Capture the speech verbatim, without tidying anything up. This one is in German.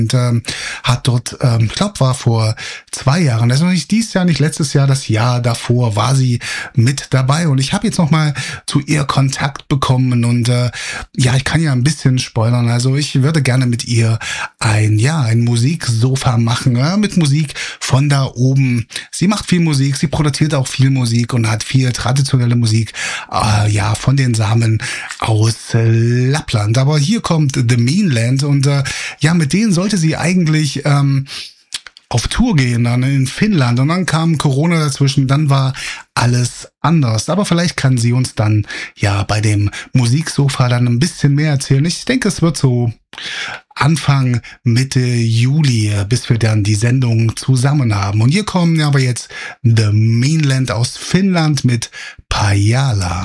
und ähm, hat dort, ähm, ich glaube, war vor zwei Jahren, also nicht dieses Jahr, nicht letztes Jahr, das Jahr davor war sie mit dabei und ich habe jetzt nochmal zu ihr Kontakt bekommen und äh, ja, ich kann ja ein bisschen spoilern, also ich würde gerne mit ihr ein, ja, ein Musiksofa machen, ja, mit Musik von da oben. Sie macht viel Musik, sie produziert auch viel Musik und hat viel traditionelle Musik, äh, ja, von den Samen aus äh, Lappland. Aber hier kommt The Mainland und äh, ja, mit denen sollte sie eigentlich ähm, auf Tour gehen, dann in Finnland und dann kam Corona dazwischen, dann war alles anders. Aber vielleicht kann sie uns dann ja bei dem Musiksofa dann ein bisschen mehr erzählen. Ich denke, es wird so Anfang, Mitte Juli, bis wir dann die Sendung zusammen haben. Und hier kommen aber jetzt The Mainland aus Finnland mit Pajala.